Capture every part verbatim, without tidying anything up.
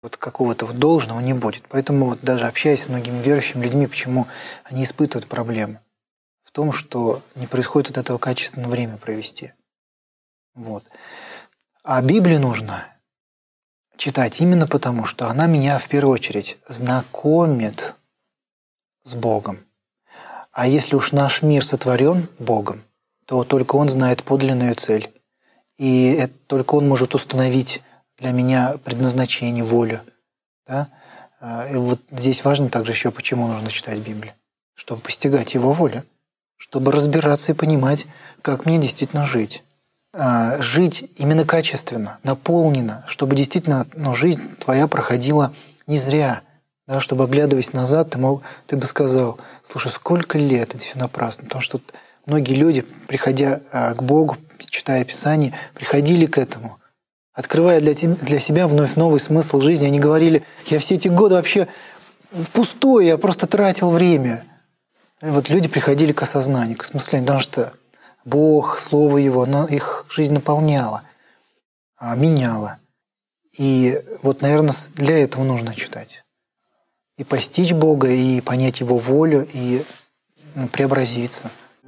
вот какого-то вот должного не будет. Поэтому вот даже общаясь с многими верующими людьми, почему они испытывают проблемы? В том, что не происходит вот этого качественного время провести. Вот. А Библию нужно читать именно потому, что она меня в первую очередь знакомит с Богом. А если уж наш мир сотворен Богом, то только Он знает подлинную цель. И это, только Он может установить для меня предназначение, волю. Да? И вот здесь важно также еще, почему нужно читать Библию. Чтобы постигать Его волю, чтобы разбираться и понимать, как мне действительно жить. Жить именно качественно, наполненно, чтобы действительно ну, жизнь твоя проходила не зря. Да, чтобы, оглядываясь назад, ты, мог, ты бы сказал, слушай, сколько лет, это все напрасно. Потому что многие люди, приходя к Богу, читая Писание, приходили к этому. Открывая для, тебя, для себя вновь новый смысл жизни, они говорили, я все эти годы вообще впустую, я просто тратил время. И вот люди приходили к осознанию, к осмыслению, потому что Бог, Слово Его, оно их жизнь наполняло, меняло. И вот, наверное, для этого нужно читать. И постичь Бога, и понять Его волю, и ну, преобразиться.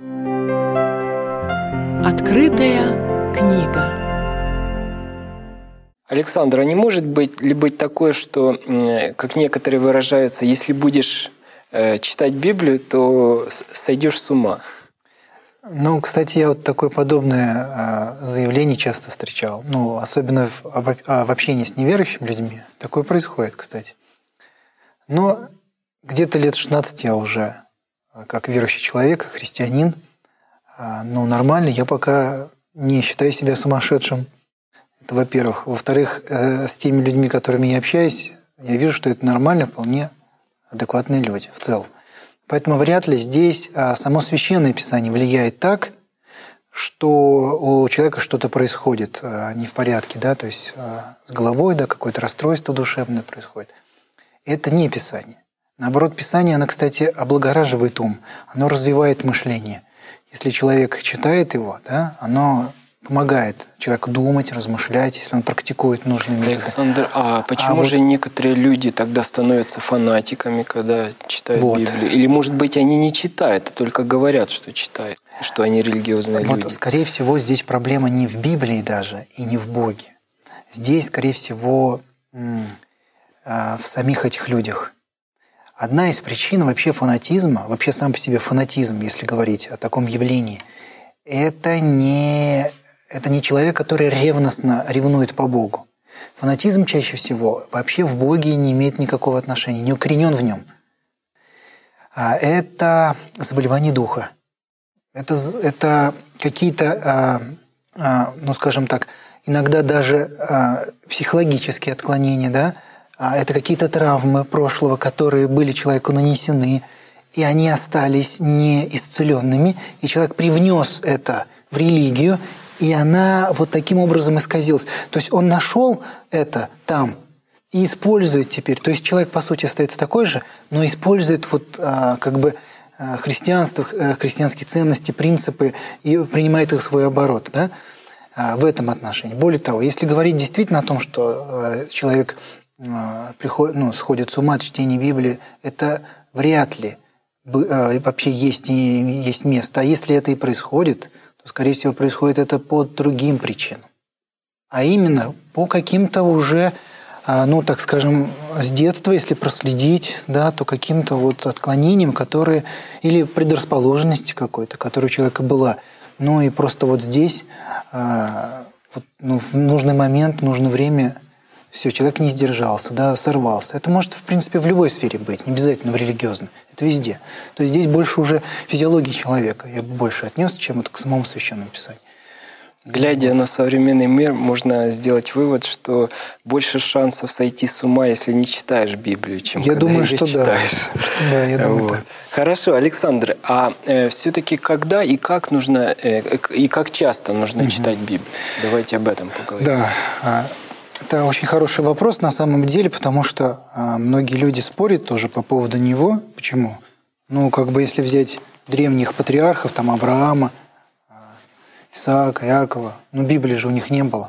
Открытая книга. Александр, а не может быть ли быть такое, что, как некоторые выражаются, если будешь читать Библию, то сойдешь с ума? Ну, кстати, я вот такое подобное заявление часто встречал. Ну, особенно в, в общении с неверующими людьми. Такое происходит, кстати. Но где-то лет шестнадцать я уже, как верующий человек, христианин, ну, нормально, я пока не считаю себя сумасшедшим. Это во-первых. Во-вторых, с теми людьми, с которыми я общаюсь, я вижу, что это нормально, вполне адекватные люди в целом. Поэтому вряд ли здесь само Священное Писание влияет так, что у человека что-то происходит не в порядке, да, то есть с головой, да, какое-то расстройство душевное происходит. Это не Писание. Наоборот, Писание, оно, кстати, облагораживает ум, оно развивает мышление. Если человек читает его, да, оно помогает человеку думать, размышлять, если он практикует нужные методы. Александр, а почему а же вот... некоторые люди тогда становятся фанатиками, когда читают вот. Библию? Или, может быть, они не читают, а только говорят, что читают, что они религиозные вот, люди? Вот, скорее всего, здесь проблема не в Библии даже и не в Боге. Здесь, скорее всего, в самих этих людях. Одна из причин вообще фанатизма, вообще сам по себе фанатизм, если говорить о таком явлении, это не... Это не человек, который ревностно ревнует по Богу. Фанатизм чаще всего вообще в Боге не имеет никакого отношения, не укоренен в нем. Это заболевание духа. Это, это какие-то, ну скажем так, иногда даже психологические отклонения, да? Это какие-то травмы прошлого, которые были человеку нанесены, и они остались неисцеленными, и человек привнес это в религию, и она вот таким образом исказилась. То есть он нашел это там и использует теперь. То есть человек, по сути, остается такой же, но использует вот как бы христианство, христианские ценности, принципы и принимает их в свой оборот, да? В этом отношении. Более того, если говорить действительно о том, что человек приходит, ну, сходит с ума от чтения Библии, это вряд ли вообще есть, есть место. А если это и происходит, то, скорее всего, происходит это по другим причинам. А именно по каким-то уже, ну, так скажем, с детства, если проследить, да, то каким-то вот отклонениям, которые, или предрасположенности какой-то, которая у человека была. Ну и просто вот здесь, вот, ну, в нужный момент, в нужное время, все, человек не сдержался, да, сорвался. Это может, в принципе, в любой сфере быть, не обязательно в религиозной. Это везде. То есть здесь больше уже физиология человека. Я бы больше отнес, чем это к самому Священному Писанию. Глядя вот на современный мир, можно сделать вывод, что больше шансов сойти с ума, если не читаешь Библию, чем я когда думаю, ее что читаешь. Да. да, я думаю вот. так. Хорошо, Александр, а э, все-таки когда и как нужно, э, и как часто нужно угу. читать Библию? Давайте об этом поговорим. Да. Это очень хороший вопрос на самом деле, потому что а, многие люди спорят тоже по поводу него. Почему? Ну, как бы если взять древних патриархов, там Авраама, Исаака, Иакова, ну, Библии же у них не было.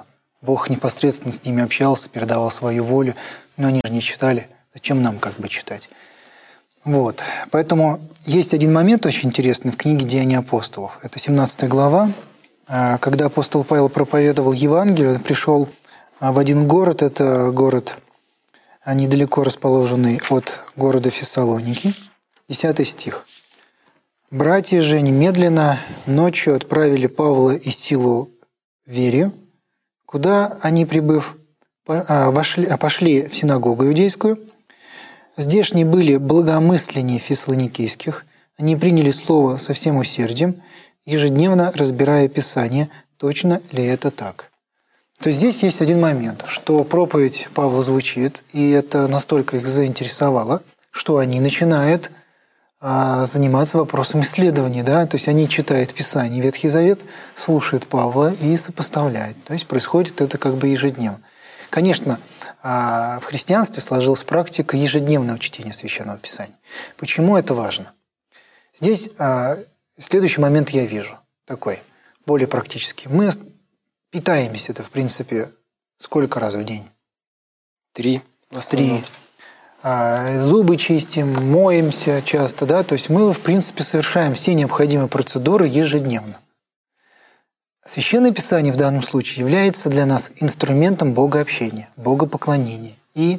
Бог непосредственно с ними общался, передавал свою волю, но они же не читали. Зачем нам как бы читать? Вот. Поэтому есть один момент очень интересный в книге «Деяния апостолов». Это семнадцатая глава. Когда апостол Павел проповедовал Евангелие, он пришел в один город, это город, недалеко расположенный от города Фессалоники. Десятый стих. «Братья же немедленно ночью отправили Павла и Силу в Верию, куда они, прибыв, вошли, пошли в синагогу иудейскую. Здешние были благомысленнее фессалоникийских, они приняли слово со всем усердием, ежедневно разбирая Писание, точно ли это так». То есть здесь есть один момент, что проповедь Павла звучит, и это настолько их заинтересовало, что они начинают а, заниматься вопросом исследования. Да? То есть они читают Писание, Ветхий Завет, слушают Павла и сопоставляют. То есть происходит это как бы ежедневно. Конечно, в христианстве сложилась практика ежедневного чтения Священного Писания. Почему это важно? Здесь следующий момент я вижу, такой, более практический. Мы питаемся это, в принципе, сколько раз в день? Три. В основном. Три. Зубы чистим, моемся часто, да, то есть мы, в принципе, совершаем все необходимые процедуры ежедневно. Священное Писание в данном случае является для нас инструментом богообщения, богопоклонения и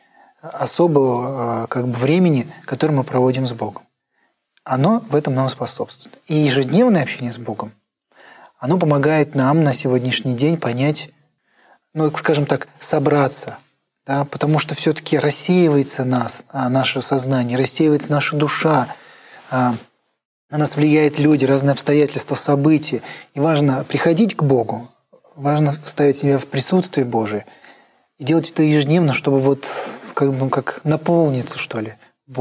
особого как бы, времени, которое мы проводим с Богом. Оно в этом нам способствует. И ежедневное общение с Богом, оно помогает нам на сегодняшний день понять, ну, скажем так, собраться, да, потому что все-таки рассеивается нас, наше сознание, рассеивается наша душа, на нас влияют люди, разные обстоятельства, события. И важно приходить к Богу, важно ставить себя в присутствие Божие и делать это ежедневно, чтобы вот как бы как наполниться, что ли,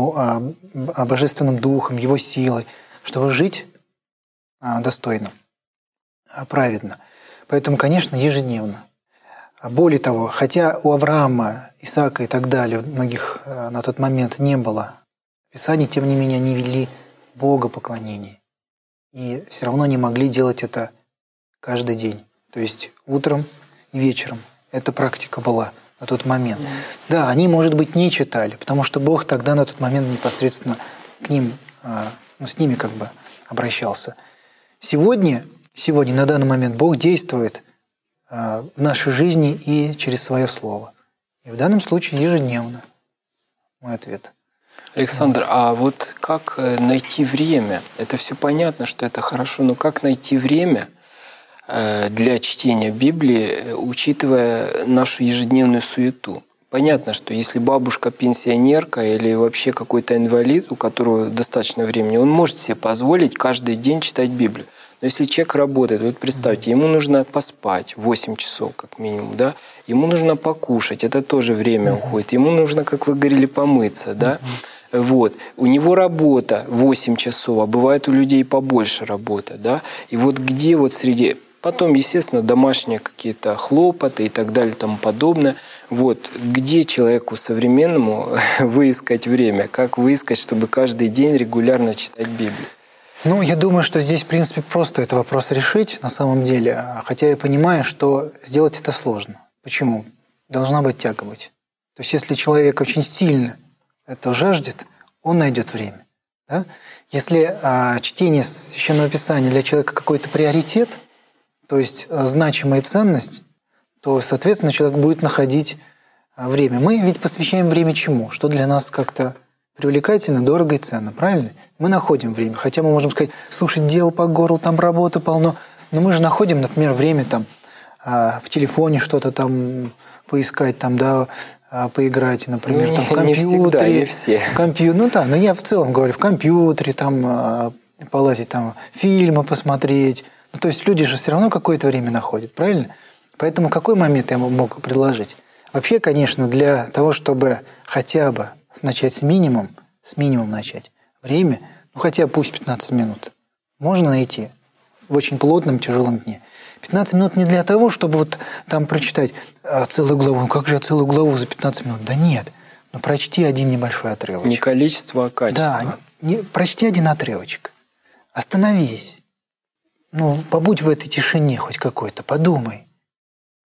Божественным Духом, Его силой, чтобы жить достойно, праведно. Поэтому, конечно, ежедневно. Более того, хотя у Авраама, Исаака и так далее, у многих на тот момент не было Писаний, тем не менее они вели богопоклонение. И все равно не могли делать это каждый день. То есть утром и вечером. Эта практика была на тот момент. Mm. Да, они, может быть, не читали, потому что Бог тогда на тот момент непосредственно к ним, ну, с ними как бы обращался. Сегодня, сегодня, на данный момент, Бог действует в нашей жизни и через свое слово. И в данном случае ежедневно. Мой ответ. Александр, а вот как найти время? Это все понятно, что это хорошо, но как найти время для чтения Библии, учитывая нашу ежедневную суету? Понятно, что если бабушка пенсионерка или вообще какой-то инвалид, у которого достаточно времени, он может себе позволить каждый день читать Библию. Но если человек работает, вот представьте, ему нужно поспать восемь часов как минимум, да? Ему нужно покушать, это тоже время уходит. Ему нужно, как вы говорили, помыться, да? Вот. У него работа восемь часов, а бывает у людей побольше работа, да? И вот где вот среди... Потом, естественно, домашние какие-то хлопоты и так далее и тому подобное. Вот. Где человеку современному выискать время? Как выискать, чтобы каждый день регулярно читать Библию? Ну, я думаю, что здесь, в принципе, просто этот вопрос решить на самом деле. Хотя я понимаю, что сделать это сложно. Почему? Должна быть тяга быть. То есть, если человек очень сильно это жаждет, он найдет время. Да? Если а, чтение Священного Писания для человека какой-то приоритет, то есть а, значимая ценность, то, соответственно, человек будет находить а, время. Мы ведь посвящаем время чему? Что для нас как-то привлекательно, дорого и ценно, правильно? Мы находим время. Хотя мы можем сказать, слушай, дел по горло, там работы полно. Но мы же находим, например, время там а, в телефоне что-то там поискать, там, да, поиграть, например, ну, там, в компьютере. Не всегда, не все. Компью... Ну да, но я в целом говорю, в компьютере, там, полазить, там, фильмы посмотреть. Ну, то есть люди же все равно какое-то время находят, правильно? Поэтому какой момент я мог предложить? Вообще, конечно, для того, чтобы хотя бы начать с минимум, с минимум начать, время, ну хотя бы пусть пятнадцать минут, можно найти в очень плотном, тяжелом дне. пятнадцать минут не для того, чтобы вот там прочитать целую главу. Ну как же я целую главу за пятнадцать минут? Да нет. Ну прочти один небольшой отрывочек. Не количество, а качество. Да, не, прочти один отрывочек. Остановись. Ну, побудь в этой тишине хоть какой-то, подумай.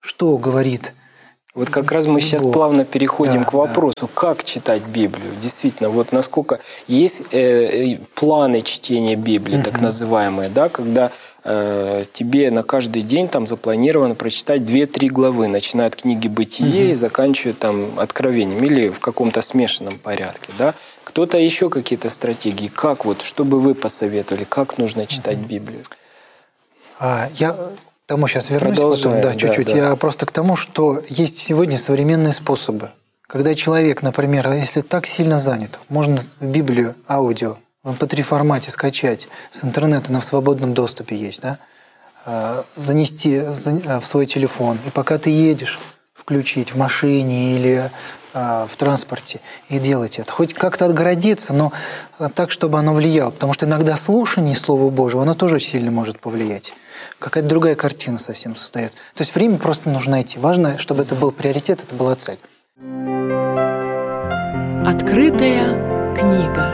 что говорит. Вот как раз мы сейчас Бог. плавно переходим Да, к вопросу, да. Как читать Библию. Действительно, вот насколько есть э, планы чтения Библии, угу. так называемые, да, когда э, тебе на каждый день там запланировано прочитать две-три главы, начиная от книги «Бытие» угу. и заканчивая там Откровением, или в каком-то смешанном порядке, да. Кто-то еще какие-то стратегии. Как вот, что бы вы посоветовали, как нужно читать угу. Библию? А, я... К тому сейчас вернусь Продолжаем, потом, да, чуть-чуть. Да, да. Я просто к тому, что есть сегодня современные способы. Когда человек, например, если так сильно занят, можно Библию, аудио в эм пэ три формате скачать с интернета, она в свободном доступе есть, да, занести в свой телефон, и пока ты едешь, включить в машине или в транспорте и делать это. Хоть как-то отгородиться, но так, чтобы оно влияло. Потому что иногда слушание Слова Божьего, оно тоже сильно может повлиять. Какая-то другая картина совсем создается. То есть время просто нужно найти. Важно, чтобы это был приоритет, это была цель. Открытая книга.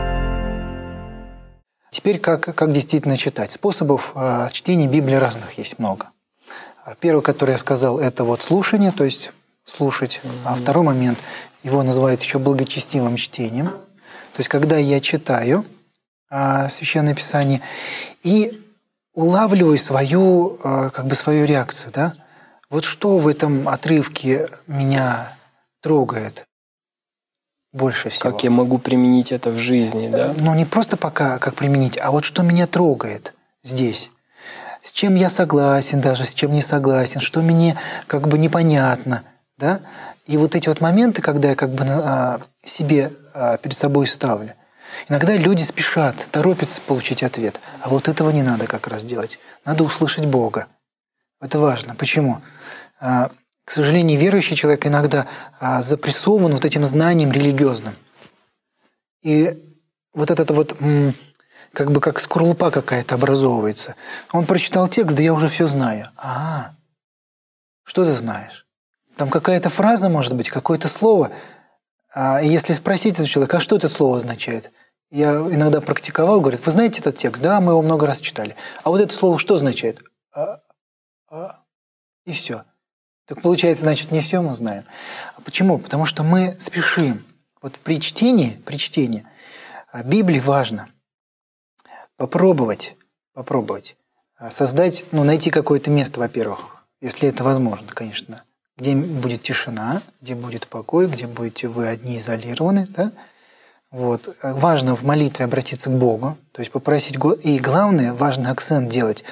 Теперь как, как действительно читать? Способов э, чтения Библии разных есть много. Первый, который я сказал, это вот слушание, то есть слушать. Mm-hmm. А второй момент, его называют еще благочестивым чтением. То есть когда я читаю э, Священное Писание и улавливаю свою, э, как бы свою реакцию, да? Вот что в этом отрывке меня трогает больше всего. Как я могу применить это в жизни, да? Ну, не просто пока как применить, а вот что меня трогает здесь. С чем я согласен даже, с чем не согласен, что мне как бы непонятно, да? И вот эти вот моменты, когда я как бы а, себе а, перед собой ставлю. Иногда люди спешат, торопятся получить ответ. А вот этого не надо как раз делать. Надо услышать Бога. Это важно. Почему? А, к сожалению, верующий человек иногда а, запрессован вот этим знанием религиозным. И вот этот вот... М- как бы как скорлупа какая-то образовывается. Он прочитал текст, да я уже все знаю. А, что ты знаешь? Там какая-то фраза, может быть, какое-то слово. А если спросить этого человека, а что это слово означает? Я иногда практиковал, говорит, вы знаете этот текст? Да, мы его много раз читали. А вот это слово что означает? А, а, и все. Так получается, значит, не все мы знаем. А почему? Потому что мы спешим. Вот при чтении, при чтении Библии важно Попробовать, попробовать создать, ну, найти какое-то место, во-первых, если это возможно, конечно, где будет тишина, где будет покой, где будете вы одни изолированы, да? Вот. Важно в молитве обратиться к Богу, то есть попросить Го... И главное, важный акцент делать,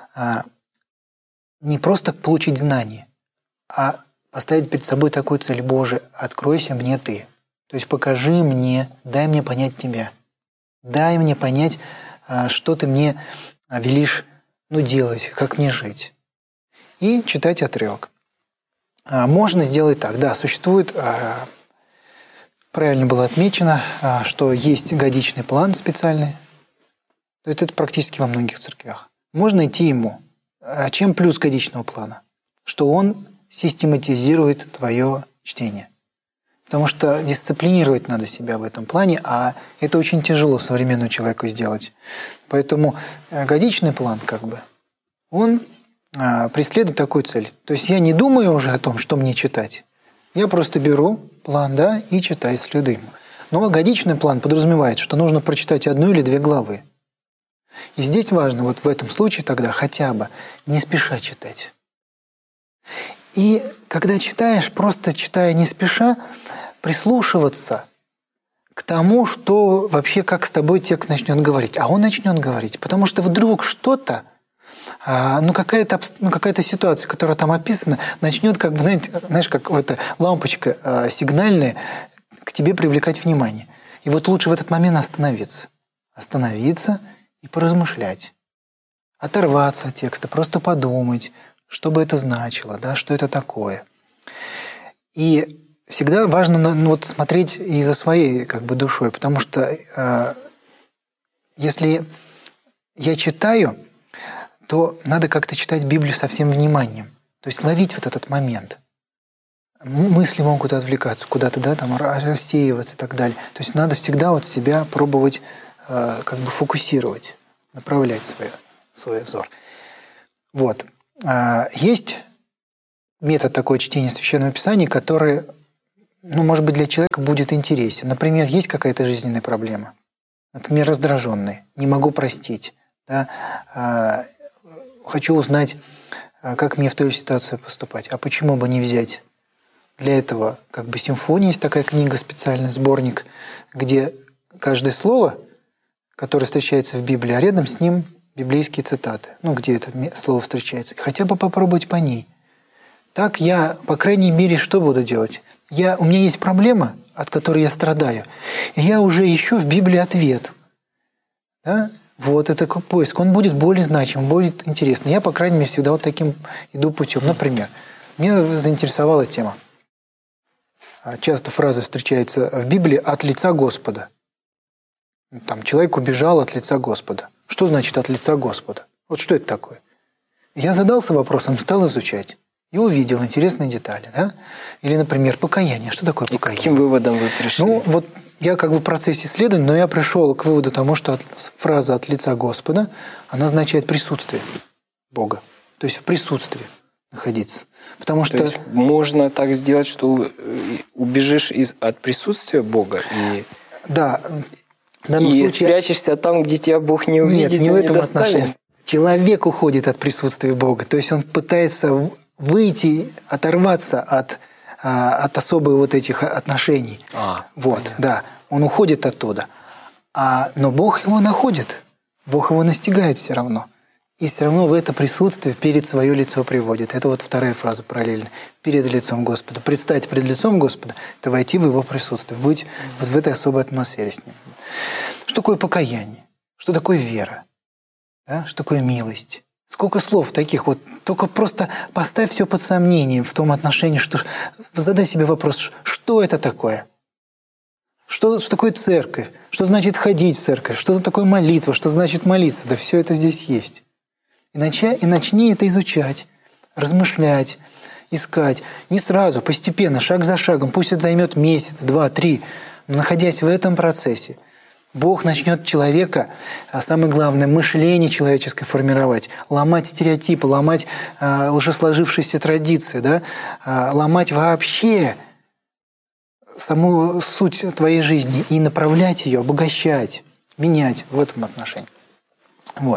не просто получить знания, а поставить перед собой такую цель: Боже, откройся мне Ты. То есть покажи мне, дай мне понять Тебя, дай мне понять, что ты мне велишь, ну, делать, как мне жить. И читать отрывок. Можно сделать так. Да, существует, правильно было отмечено, что есть годичный план специальный. Это практически во многих церквях. Можно идти ему. А чем плюс годичного плана? Что он систематизирует твое чтение. Потому что дисциплинировать надо себя в этом плане, а это очень тяжело современному человеку сделать. Поэтому годичный план, как бы, он преследует такую цель. То есть я не думаю уже о том, что мне читать. Я просто беру план, да, и читаю, следую ему. Но годичный план подразумевает, что нужно прочитать одну или две главы. И здесь важно, вот в этом случае тогда хотя бы не спеша читать. И когда читаешь, просто читая не спеша, прислушиваться к тому, что вообще как с тобой текст начнет говорить. А он начнет говорить, потому что вдруг что-то, ну какая-то, ну, какая-то ситуация, которая там описана, начнет, как бы, знаете, знаешь, как эта лампочка сигнальная к тебе привлекать внимание. И вот лучше в этот момент остановиться. Остановиться и поразмышлять. Оторваться от текста, просто подумать, что бы это значило, да, что это такое. И всегда важно, ну, вот, смотреть и за своей, как бы, душой, потому что э, если я читаю, то надо как-то читать Библию со всем вниманием. То есть ловить вот этот момент. Мысли могут отвлекаться куда-то, да, там, рассеиваться и так далее. То есть надо всегда вот себя пробовать э, как бы фокусировать, направлять свой, свой взор. Вот. А есть метод такое чтения Священного Писания, который, ну, может быть, для человека будет интересен. Например, есть какая-то жизненная проблема. Например, раздраженный, не могу простить. Да? А, хочу узнать, как мне в той ситуации поступать. А почему бы не взять для этого как бы симфония? Есть такая книга, специальный сборник, где каждое слово, которое встречается в Библии, а рядом с ним библейские цитаты. Ну, где это слово встречается. Хотя бы попробовать по ней. Так я, по крайней мере, что буду делать? Я, у меня есть проблема, от которой я страдаю. И я уже ищу в Библии ответ. Да? Вот это как поиск. Он будет более значим, будет интересно. Я, по крайней мере, всегда вот таким иду путем. Например, меня заинтересовала тема. Часто фраза встречается в Библии «от лица Господа». Там человек убежал от лица Господа. Что значит «от лица Господа»? Вот что это такое? Я задался вопросом, стал изучать. И увидел интересные детали. Да? Или, например, покаяние. Что такое покаяние? И каким выводом вы пришли? Ну, вот я как бы в процессе исследования, но я пришел к выводу тому, что от, фраза «от лица Господа», она означает присутствие Бога. То есть в присутствии находиться. Потому что... То есть можно так сделать, что убежишь из, от присутствия Бога и, да, и случае... спрячешься там, где тебя Бог не увидит. Нет, не в этом не отношении. Человек уходит от присутствия Бога. То есть он пытается выйти, оторваться от, от особых вот этих отношений. А, вот, понятно. да. Он уходит оттуда. А, но Бог его находит. Бог его настигает все равно. И все равно в это присутствие перед свое лицо приводит. Это вот вторая фраза параллельно. Перед лицом Господа. Предстать перед лицом Господа – это войти в его присутствие, быть вот в этой особой атмосфере с ним. Что такое покаяние? Что такое вера? Да? Что такое милость? Сколько слов таких вот. Только просто поставь все под сомнение в том отношении, что задай себе вопрос, что это такое? Что, что такое церковь? Что значит ходить в церковь? Что такое молитва? Что значит молиться? Да все это здесь есть. И, начи, и начни это изучать, размышлять, искать. Не сразу, постепенно, шаг за шагом. Пусть это займет месяц, два, три. Но находясь в этом процессе, Бог начнет человека, а самое главное, мышление человеческое формировать, ломать стереотипы, ломать а, уже сложившиеся традиции, да? а, ломать вообще саму суть твоей жизни и направлять ее, обогащать, менять в этом отношении. Вот.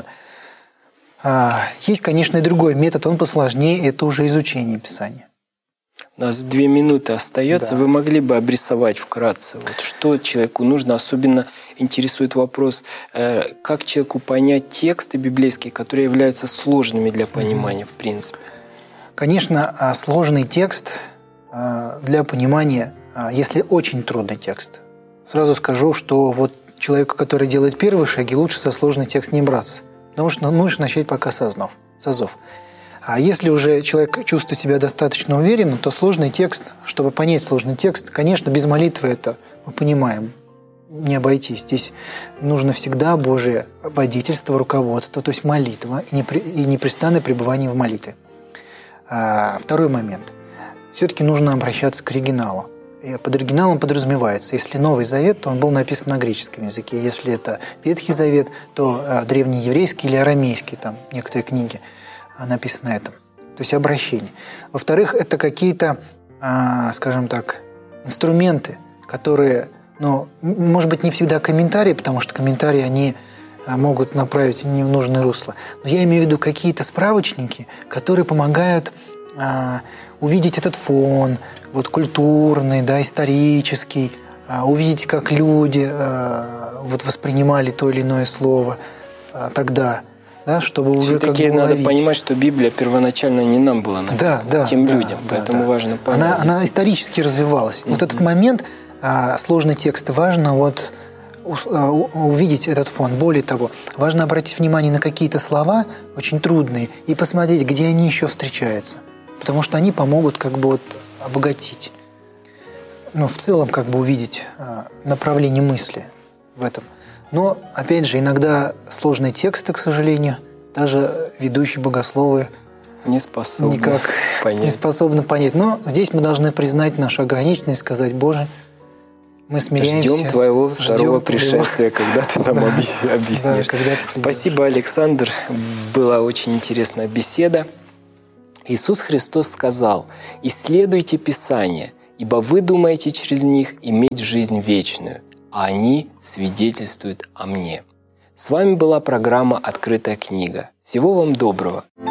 А, есть, конечно, и другой метод, он посложнее, это уже изучение Писания. У нас две минуты остается. Да. Вы могли бы обрисовать вкратце, вот что человеку нужно? Особенно интересует вопрос, э, как человеку понять тексты библейские, которые являются сложными для понимания, mm-hmm. в принципе. Конечно, сложный текст для понимания, если очень трудный текст. Сразу скажу, что вот человеку, который делает первые шаги, лучше со сложный текст не браться. Потому что нужно начать пока с азов. С азов. А если уже человек чувствует себя достаточно уверенно, то сложный текст, чтобы понять сложный текст, конечно, без молитвы это мы понимаем, не обойтись. Здесь нужно всегда Божие водительство, руководство, то есть молитва и непрестанное пребывание в молитве. А второй момент. Все-таки нужно обращаться к оригиналу. И под оригиналом подразумевается, если Новый Завет, то он был написан на греческом языке. Если это Ветхий Завет, то древнееврейский или арамейский, там некоторые книги написано на этом. То есть обращение. Во-вторых, это какие-то, скажем так, инструменты, которые, ну, может быть, не всегда комментарии, потому что комментарии, они могут направить не в нужное русло. Но я имею в виду какие-то справочники, которые помогают а, увидеть этот фон, вот культурный, да, исторический, а, увидеть, как люди а, вот воспринимали то или иное слово а, тогда. Да, чтобы уже все-таки как бы надо уловить. понимать, что Библия первоначально не нам была написана, да, да, тем да, людям, да, поэтому да. важно понять. Она, она исторически развивалась. Mm-hmm. Вот этот момент, а, сложный текст, важно вот а, увидеть этот фон. Более того, важно обратить внимание на какие-то слова очень трудные и посмотреть, где они еще встречаются, потому что они помогут как бы вот обогатить, ну, в целом как бы увидеть а, направление мысли в этом. Но, опять же, иногда сложные тексты, к сожалению, даже ведущие богословы не способны никак понять. не способны понять. Но здесь мы должны признать нашу ограниченность, сказать: Боже, мы смиряемся. Ждем Твоего второго ждем пришествия, твоего... когда Ты нам объяснишь. Да, когда ты Спасибо, Александр. Была очень интересная беседа. Иисус Христос сказал: «Исследуйте Писания, ибо вы думаете через них иметь жизнь вечную, а они свидетельствуют о Мне». С вами была программа «Открытая книга». Всего вам доброго!